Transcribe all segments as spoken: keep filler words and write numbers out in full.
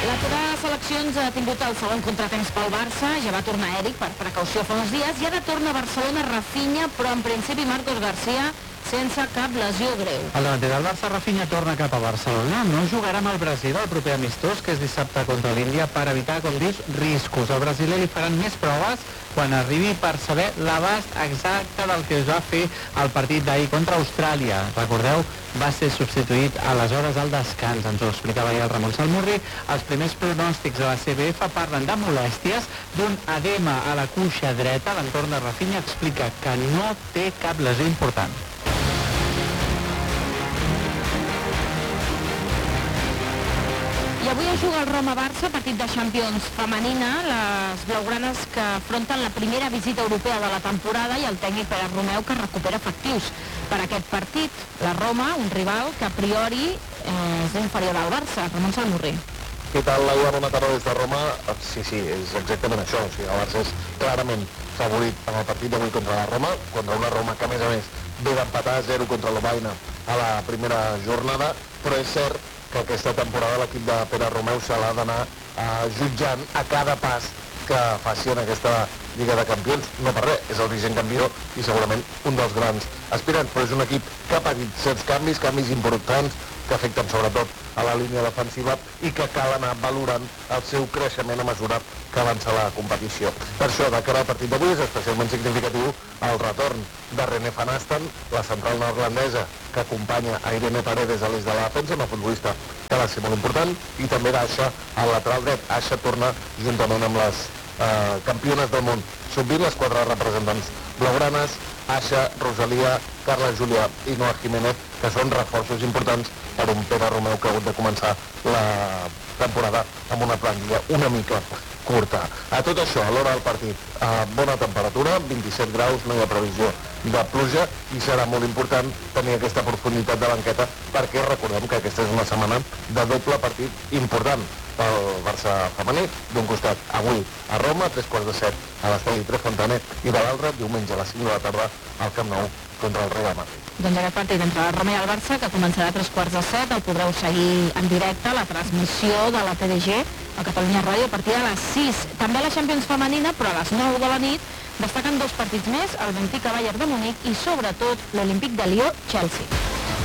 L'aturada de seleccions ha tingut el segon contratemps pel Barça, ja va tornar Eric per precaució fa uns dies, i ara torna a Barcelona Rafinha, però en principi Marcos García sense cap lesió greu. El davanter del Barça, Rafinha, torna cap a Barcelona. No jugarà amb el Brasil el proper amistós, que és dissabte contra l'Índia, per evitar, com dius, riscos. Al brasiler li faran més proves quan arribi per saber l'abast exacte del que es va fer al partit d'ahir contra Austràlia. Recordeu, va ser substituït aleshores al descans, ens ho explicava ahir el Ramon Salmurri. Els primers pronòstics de la C B F parlen de molèsties, d'un edema a la cuixa dreta. L'entorn de Rafinha explica que no té cap lesió important. I avui es juga el Roma-Barça, partit de Champions femenina, les blaugranes que afronten la primera visita europea de la temporada i el tècnic Pere Romeu que recupera efectius per aquest partit. La Roma, un rival que a priori eh, és inferior al Barça. Ramon Salmurri. Què tal, Laura? Bona tarda des de Roma. Sí, sí, és exactament això. O sigui, el Barça és clarament favorit en el partit d'avui contra la Roma, contra una Roma que, a més a més, ve d'empatar a zero contra l'Obaina a la primera jornada, però és cert que aquesta temporada l'equip de Pere Romeu se l'ha d'anar eh, jutjant a cada pas que faci en aquesta Lliga de Campions. No per res, és el vigent campió i segurament un dels grans aspirants, però és un equip que ha patit certs canvis, canvis importants, que afecten sobretot a la línia defensiva i que cal anar valorant el seu creixement a mesura que avança la competició. Per això, de cara al partit d'avui, és especialment significatiu el retorn de René Van Asten, la central neerlandesa que acompanya a Irene Paredes a l'eix de la defensa, una futbolista que va ser molt important, i també d'Aixa al lateral dret. Aixa torna juntament amb les eh, campiones del món sub vint, les quatre representants blaugranes, Aixa, Rosalia, Carla Júlia i Noa Jiménez, que són reforços importants per un Pere Romeu que ha hagut de començar la temporada amb una plantilla una mica curta. A tot això, a l'hora del partit, a bona temperatura, vint-i-set graus, no hi ha previsió de pluja i serà molt important tenir aquesta profunditat de banqueta perquè recordem que aquesta és una setmana de doble partit important pel Barça femení. D'un costat, avui a Roma, tres quarts de set a l'estadi Trefontane, i de l'altre, diumenge a les cinc de la tarda al Camp Nou contra el Real Madrid. Doncs aquest partit entre la Roma i el Barça, que començarà a tres quarts de set, el podreu seguir en directe a la transmissió de la T D G a Catalunya Ràdio a partir de les sis. També a la Champions femenina, però a les nou de la nit, destaquen dos partits més, el Benfica Bayern de Munic i sobretot l'Olímpic de Lió Chelsea.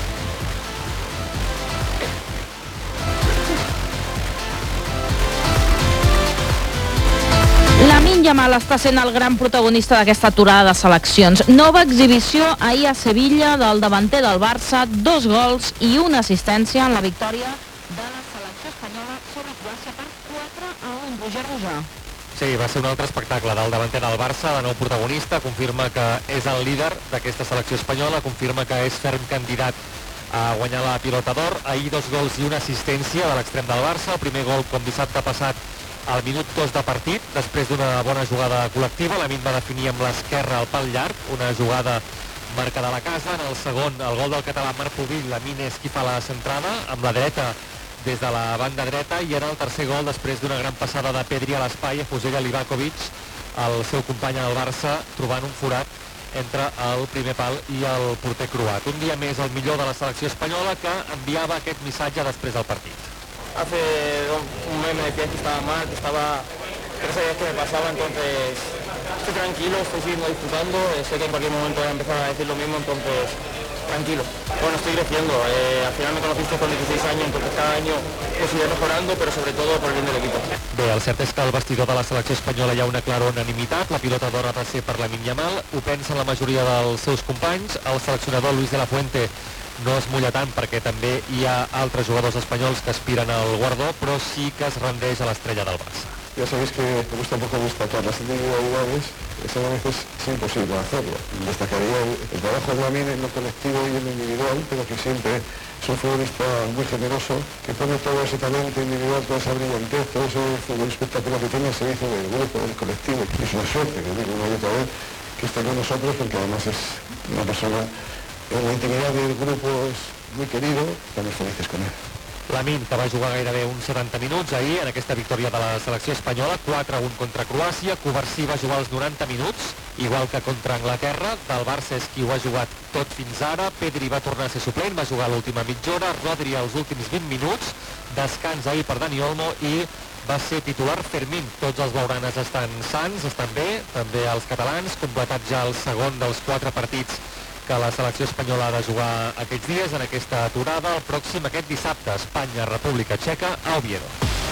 Lamine Yamal està sent el gran protagonista d'aquesta aturada de seleccions. Nova exhibició ahir a Sevilla del davanter del Barça, dos gols i una assistència en la victòria de la selecció espanyola sobre Croàcia per quatre a un. Roger Rosà. Sí, va ser un altre espectacle del davanter del Barça, de nou protagonista, confirma que és el líder d'aquesta selecció espanyola, confirma que és ferm candidat a guanyar la pilota d'or. Ahir dos gols i una assistència de l'extrem del Barça, el primer gol com dissabte passat al minut dos de partit, després d'una bona jugada col·lectiva. Lamine va definir amb l'esquerra al pal llarg, una jugada marcada a la casa. En el segon, el gol del català Marc Pubill, Lamine és qui fa la centrada, amb la dreta des de la banda dreta, i era el tercer gol després d'una gran passada de Pedri a l'espai, a Fusella Livakovic, el seu company al Barça, trobant un forat entre el primer pal i el porter croat. Un dia més el millor de la selecció espanyola, que enviava aquest missatge després del partit. Hace un mes me decías que estaba mal, que estaba, que no sabías qué me pasaba, entonces estoy tranquilo, estoy siguiendo disfrutando, eh, sé que en cualquier momento voy a empezar a decir lo mismo, entonces tranquilo. Bueno, estoy creciendo, eh, al final me conociste con dieciséis años, entonces cada año pues iré mejorando, pero sobre todo por el bien del equipo. Bé, el cert és que al vestidor de la selecció espanyola hi ha una clara unanimitat, la pilota d'or ha de ser per Lamine Yamal, ho pensen la majoria dels seus companys. El seleccionador Luis de la Fuente no es mulla tant perquè també hi ha altres jugadors espanyols que aspiren al guardó, però sí que es rendeix a l'estrella del Barça. Ya sabéis que me gusta un poco destacar las individualidades, eso a veces es imposible hacerlo. Destacaría el, el trabajo de Lamine en lo colectivo y en lo individual, pero que siempre es un futbolista muy generoso, que pone todo ese talento individual, toda esa brillantez, todo ese fútbol espectacular que tiene al servicio del grupo, del colectivo. Es una suerte, que digo una y otra vez, que esté con nosotros, porque además es una persona en la intimidad del grupo es muy querido, estamos felices con él. Lamine, que va jugar gairebé uns setanta minuts ahir en aquesta victòria de la selecció espanyola, quatre a un contra Croàcia. Covarsí va jugar els noranta minuts, igual que contra Anglaterra. Del Barça és qui ho ha jugat tot fins ara. Pedri va tornar a ser suplent, va jugar l'última mitja hora. Rodri els últims vint minuts. Descans ahir per Dani Olmo i va ser titular Fermín. Tots els blaugranes estan sants, estan bé, també els catalans, completat ja el segon dels quatre partits que la selecció espanyola ha de jugar aquests dies en aquesta aturada. El pròxim aquest dissabte, Espanya, República Txeca, a Oviedo.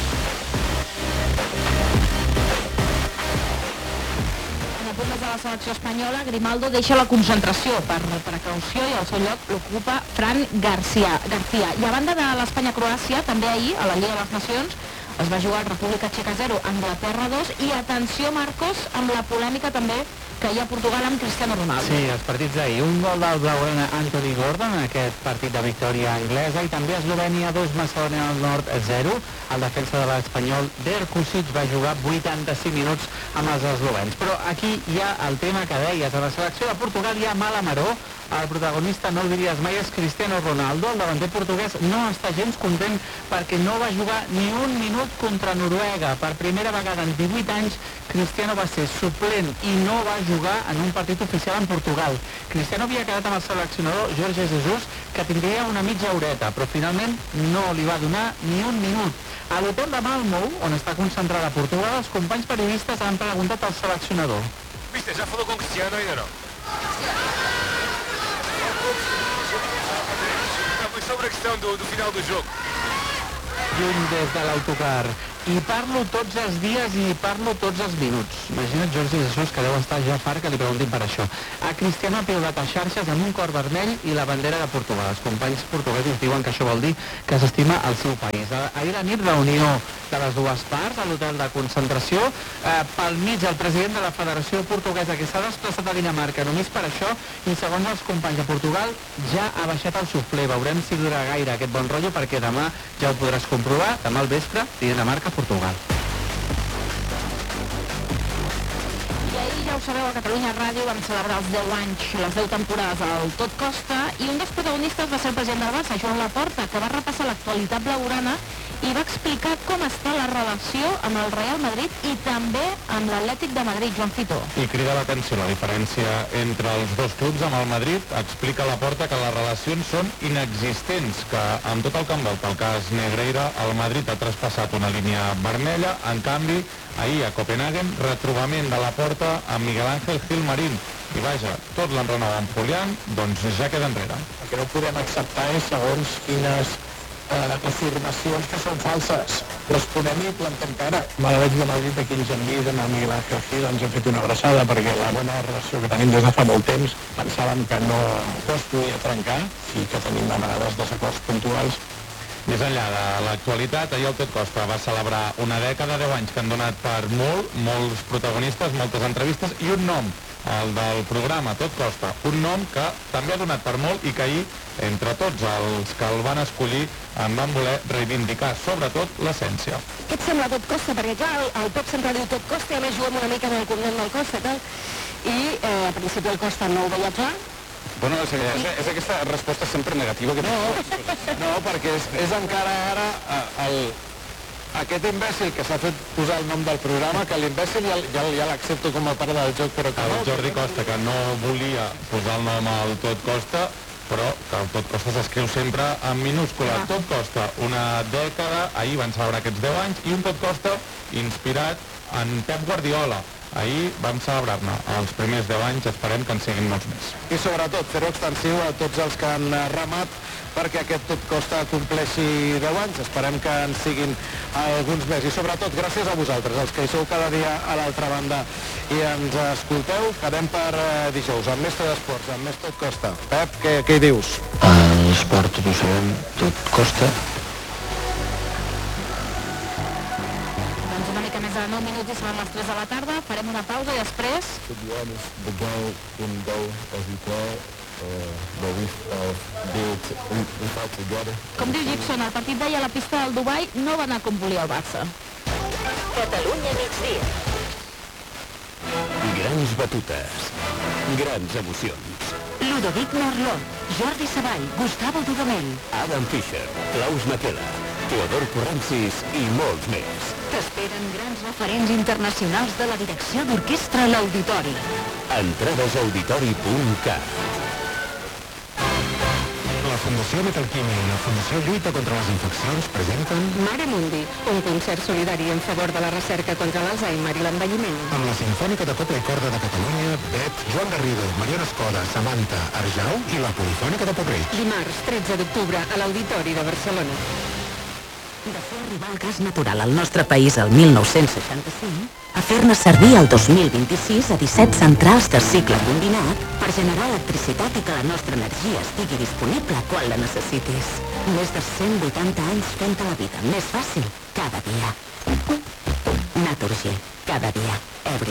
En apunt de la selecció espanyola, Grimaldo deixa la concentració per precaució i al seu lloc l'ocupa Fran García. García. I a banda de l'Espanya-Croàcia, també ahir, a la Lliga de les Nacions, es va jugar República Txeca zero, Anglaterra dos, i atenció, Marcos, amb la polèmica també que hi ha a Portugal amb Cristiano Ronaldo. Sí, els partits d'ahir. Un gol del blaugrana Anthony Gordon en aquest partit de victòria anglesa, i també Eslovènia dos, Macedònia del Nord zero. El defensa de l'Espanyol, Derkusic, va jugar vuitanta-cinc minuts amb els eslovens. Però aquí hi ha el tema que deies, a la selecció de Portugal hi ha mala maror. El protagonista, no el diries mai, és Cristiano Ronaldo. El davanter portuguès no està gens content perquè no va jugar ni un minut contra Noruega. Per primera vegada en divuit anys, Cristiano va ser suplent i no va jugar en un partit oficial en Portugal. Cristiano havia quedat amb el seleccionador Jorge Jesus, que tindria una mitja horeta, però finalment no li va donar ni un minut. A l'hotel de Malmö, on està concentrada Portugal, els companys periodistes han preguntat al seleccionador. Mister, já falou com o Cristiano ainda não? Não, foi sobre a questão do, do final do jogo. Lluny des de l'autocar. I parlo tots els dies i parlo tots els minuts. Imagina't Jorge Jesus, que deu estar ja fart que li preguntin per això. A Cristiano ha piulat a xarxes amb un cor vermell i la bandera de Portugal. Els companys portuguesos diuen que això vol dir que s'estima el seu país. Ahir a la nit, reunió de les dues parts a l'hotel de concentració. Eh, pel mig, el president de la Federació Portuguesa, que s'ha desplaçat a Dinamarca només per això, i segons els companys de Portugal ja ha baixat el suflé. Veurem si dura gaire aquest bon rotllo, perquè demà ja ho podràs comprovar. Demà al vespre, Dinamarca, Portugal. I ahir, ja ho sabeu, a Catalunya Ràdio vam celebrar els deu anys, les deu temporades al Tot Costa, i un dels protagonistes va ser el president del Barça, Joan Laporta, que va repassar l'actualitat blaugrana i va explicar com està la relació amb el Real Madrid i també amb l'Atlètic de Madrid, Joan Fito. I crida l'atenció la diferència entre els dos clubs. Amb el Madrid explica Laporta que les relacions són inexistents, que amb tot el que envolta el cas Negreira, el Madrid ha traspassat una línia vermella. En canvi, ahir a Copenhagen, retrobament de Laporta amb Miguel Ángel Gilmarín. I vaja, tot l'enrenou amb Julián, doncs ja queda enrere. El que no podem acceptar és segons quines eh, afirmacions que són falses. Responem i plantem cara. M'agradaria de Madrid, aquí ens han vist, amb el Miguel Ángel Gil, ens hem fet una abraçada perquè la bona relació que tenim des de fa molt temps pensàvem que no, no es podia trencar i que tenim a vegades desacords puntuals. Més enllà de l'actualitat, ahir el Tot Costa va celebrar una dècada, deu anys que han donat per molt, molts protagonistes, moltes entrevistes i un nom, el del programa Tot Costa, un nom que també ha donat per molt i que ahir, entre tots els que el van escollir, en van voler reivindicar, sobretot, l'essència. Què et sembla Tot Costa? Perquè clar, el, el Pep sempre diu Tot Costa i a més juguem una mica en el convent del Costa i tal, i eh, a principi el Costa no ho veia clar. Bueno, és, és, és aquesta resposta sempre negativa que no, no, perquè és, és encara ara el, aquest imbècil que s'ha fet posar el nom del programa, que l'imbècil ja, ja, ja l'accepto com a part del joc, però que el no... Jordi Costa, que no volia posar el nom al Tot Costa, però que el Tot Costa s'escriu sempre en minúscula. Tot Costa, una dècada, ahir van celebrar aquests deu anys, i un Tot Costa inspirat en Pep Guardiola. Ahir vam celebrar-ne els primers deu anys, esperem que en siguin molts més. I sobretot fer-ho extensiu a tots els que han remat perquè aquest Tot Costa compleixi deu anys. Esperem que en siguin alguns més. I sobretot, gràcies a vosaltres, els que hi sou cada dia a l'altra banda i ens escolteu. Quedem per eh, dijous, amb més Tot Esports, amb més Tot Costa. Pep, què, què hi dius? A l'esport tot ho sabem, tot costa. Doncs una mica més de nou minuts i seran les tres de la tarda. Farem una pausa i després... To be honest, the game didn't go as we planned, uh, but we uh, did, we, we fought together. Com diu Gibson, el partit d'ahir a la pista del Dubai no va anar com volia el Barça. Catalunya migdia. Grans batutes, grans emocions. Ludovic Merlot, Jordi Savall, Gustavo Dudamel, Adam Fischer, Klaus Makela, Teodor Corrensis i molts més. T'esperen grans referents internacionals de la direcció d'orquestra a l'Auditori. Entrades a auditori punt cat. La Fundació Metalquímia i la Fundació Lluita contra les Infeccions presenten Mare Mundi, un concert solidari en favor de la recerca contra l'Alzheimer i l'envelliment. amb la Simfònica de Copla i Corda de Catalunya, Bet, Joan Garrido, Mariona Escoda, Samantha, Arjau i la Polifònica de Porreig. Dimarts, tretze d'octubre, a l'Auditori de Barcelona. De fer arribar el gas natural al nostre país el mil nou-cents seixanta-cinc a fer-ne servir el dos mil vint-i-sis a disset centrals de cicle combinat per generar electricitat i que la nostra energia estigui disponible quan la necessitis. Més de cent vuitanta anys fent-te la vida més fàcil cada dia. Naturgy, cada dia. Every